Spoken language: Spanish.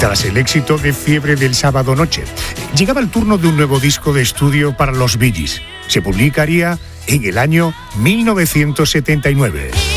Tras el éxito de Fiebre del sábado noche, llegaba el turno de un nuevo disco de estudio para los Bee Gees. Se publicaría en el año 1979.